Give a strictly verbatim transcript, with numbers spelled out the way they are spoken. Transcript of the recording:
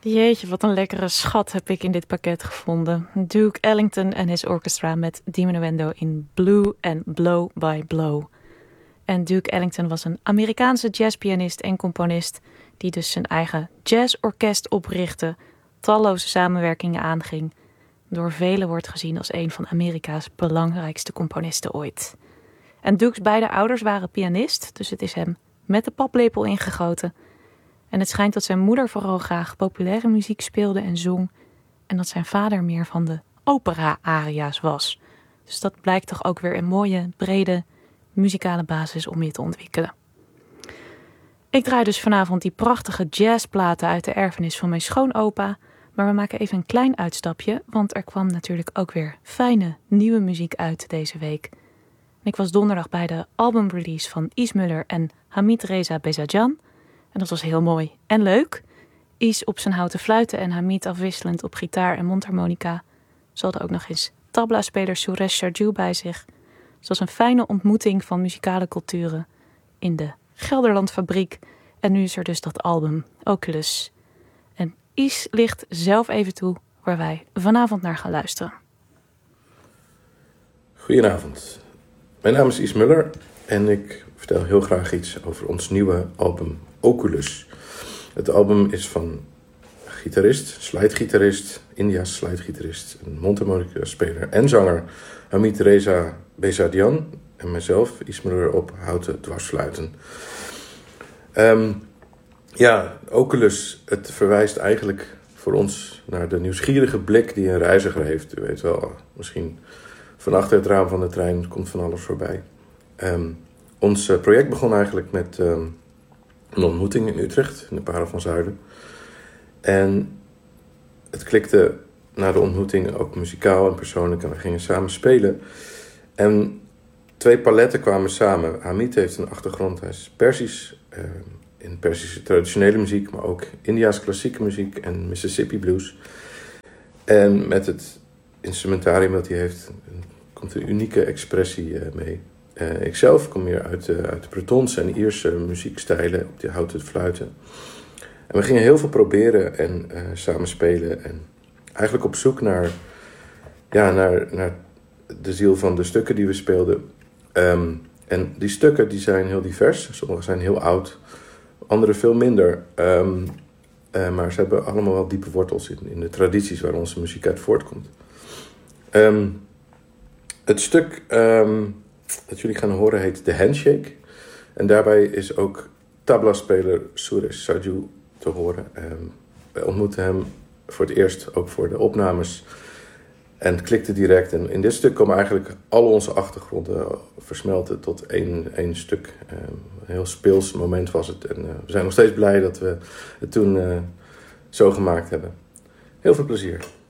Jeetje, wat een lekkere schat heb ik in dit pakket gevonden. Duke Ellington en his orchestra met diminuendo in Blue en Blow by Blow. En Duke Ellington was een Amerikaanse jazzpianist en componist die dus zijn eigen jazzorkest oprichtte, talloze samenwerkingen aanging, door velen wordt gezien als een van Amerika's belangrijkste componisten ooit. En Duke's beide ouders waren pianist, dus het is hem met de paplepel ingegoten. En het schijnt dat zijn moeder vooral graag populaire muziek speelde en zong, en dat zijn vader meer van de opera-aria's was. Dus dat blijkt toch ook weer een mooie, brede muzikale basis om je te ontwikkelen. Ik draai dus vanavond die prachtige jazzplaten uit de erfenis van mijn schoonopa, maar we maken even een klein uitstapje, want er kwam natuurlijk ook weer fijne, nieuwe muziek uit deze week. En ik was donderdag bij de albumrelease van Is Muller en Hamid Reza Behzadjan. En dat was heel mooi en leuk. Is op zijn houten fluiten en Hamid afwisselend op gitaar en mondharmonica. Ze hadden ook nog eens tabla-speler Suresh Sharju bij zich. Het was een fijne ontmoeting van muzikale culturen in de Gelderlandfabriek. En nu is er dus dat album, Oculus. En Is ligt zelf even toe waar wij vanavond naar gaan luisteren. Goedenavond. Mijn naam is Is Muller en ik vertel heel graag iets over ons nieuwe album Oculus. Het album is van gitarist, slidegitarist, India's slidegitarist, een mondharmonica-speler en zanger Hamid Reza Behzadjan en mezelf, Is Muller, op houten dwarsfluiten. Um, ja, Oculus, het verwijst eigenlijk voor ons naar de nieuwsgierige blik die een reiziger heeft. U weet wel, misschien van achter het raam van de trein komt van alles voorbij. Um, ons uh, project begon eigenlijk met um, een ontmoeting in Utrecht, in de Parel van Zuiden. En het klikte na de ontmoeting ook muzikaal en persoonlijk en we gingen samen spelen. En twee paletten kwamen samen. Hamid heeft een achtergrond, hij is Persisch, uh, in Persische traditionele muziek, maar ook India's klassieke muziek en Mississippi blues. En met het instrumentarium dat hij heeft, komt een unieke expressie uh, mee. Uh, ikzelf kom meer uit, uh, uit de Bretonse en Ierse muziekstijlen op die houten fluiten. En we gingen heel veel proberen en uh, samen spelen. En eigenlijk op zoek naar, ja, naar, naar de ziel van de stukken die we speelden. Um, en die stukken die zijn heel divers. Sommige zijn heel oud, andere veel minder. Um, uh, maar ze hebben allemaal wel diepe wortels in, in de tradities waar onze muziek uit voortkomt. Um, het stuk um, dat jullie gaan horen heet The Handshake. En daarbij is ook tabla-speler Suresh Sharju te horen. Um, wij ontmoetten hem voor het eerst ook voor de opnames. En het klikte direct. En in dit stuk komen eigenlijk al onze achtergronden versmelten tot één, één stuk. Um, een heel speels moment was het. En uh, we zijn nog steeds blij dat we het toen uh, zo gemaakt hebben. Heel veel plezier.